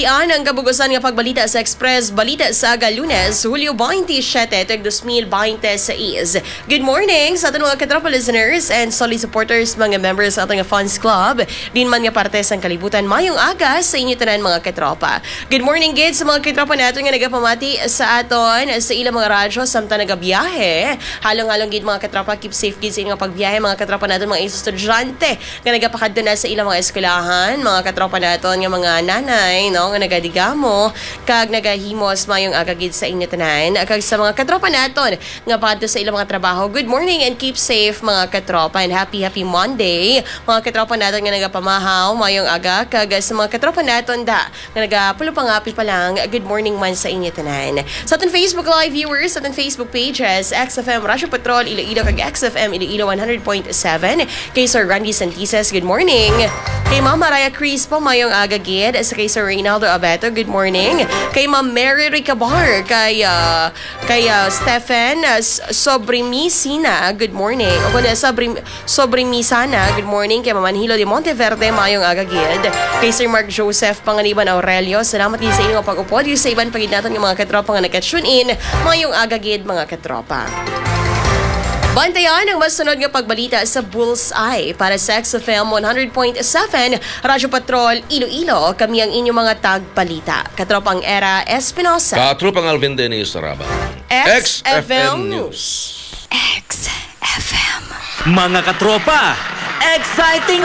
Tian ang kabugusan nga pagbalita sa Express Balita sa Lunes, Hulyo 27, 2026. Good morning sa ating mga katropa listeners and solid supporters, mga members sa ating fans club. Din man nga parte sa kalibutan, mayong aga sa inyo tanan mga katropa. Good morning, kids, sa mga katropa natin nga nagapamati sa aton sa ilang mga radyo samtang nagabiyahe. Halong-halong gid mga katropa, keep safe gid sa inyong pagbiyahe mga katropa natin, mga estudyante nga nagapakadto na sa ilang mga eskwelahan, mga katropa natin nga mga nanay no nga nagadigamo kag nagahimos mayong agagid sa inyo tanan kag sa mga katropa naton nga padto sa ilang mga trabaho. Good morning and keep safe mga katropa and happy Monday mga katropa naton nga nagapamahaw mayong aga kag sa mga katropa naton nga nagapulupangapi pa lang. Good morning man sa inyo tanan. Sa ating Facebook live viewers, sa ating Facebook pages, XFM Radyo Patrol Iloilo kag XFM Iloilo 100.7. Kay Sir Randy Santises, good morning. Kay Ma'am Mariah Crispo mayong aga gid. Sa kay Sir Reynaldo Abeto, good morning. Kay Ma'am Mary Ricabar, kay Stephen Sobrimisina, good morning. O kung Sobrimisana, good morning. Kay Ma'am Anhilo de Monteverde, mayong aga gid. Kay Sir Mark Joseph Panganiban Aurelio, salamat din sa inyong pag-upod. Yung sa iban pagid natin yung mga katropa nga nag-tune in, mayong aga gid mga katropa. Bantayan ang masunod nga pagbalita sa Bullseye para sa XFM 100.7 Radyo Patrol Iloilo. Kami ang inyong mga tagbalita. Katropang Era Espinosa. Katropang Alvin Dennis Saraba. XFM News. XFM. Mga katropa, exciting